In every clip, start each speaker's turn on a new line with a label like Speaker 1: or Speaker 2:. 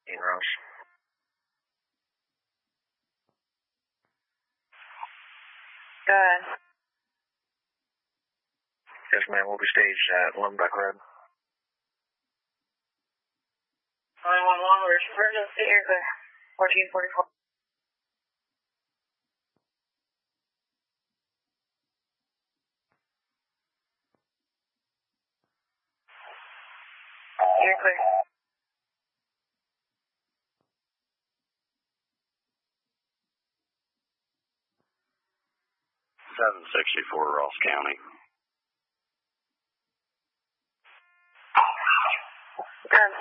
Speaker 1: Ross.
Speaker 2: Go ahead.
Speaker 1: Yes, ma'am. We'll be staged at Lumbeck Road.
Speaker 2: 911, where's emergency? You're clear. 1444. You're clear.
Speaker 3: 764 Ross County.
Speaker 2: Done.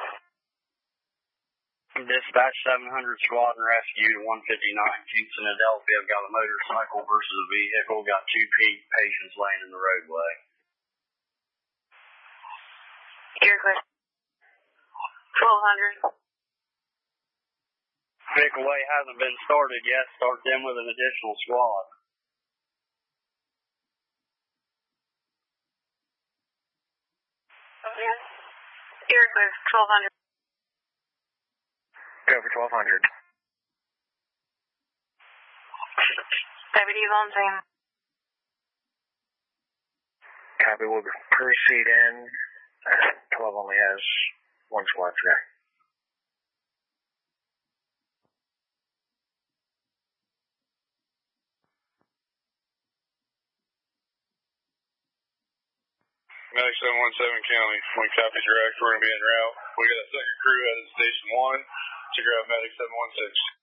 Speaker 3: Dispatch 700 squad and rescue to 159 Kingston Adelphia. I've got a motorcycle versus a vehicle. Got two patients laying in the roadway.
Speaker 2: You're clear. 1200.
Speaker 3: Vehicle way hasn't been started yet. Start them with an additional squad.
Speaker 2: Yes. You're clear. 1200.
Speaker 1: Go for 1200.
Speaker 2: Deputies on scene.
Speaker 1: Copy. We'll proceed in. 12 only has one squad today.
Speaker 4: Medic 717 County. When copies direct, we're going to be en route. We got a second crew at Station 1 to grab Medic 716.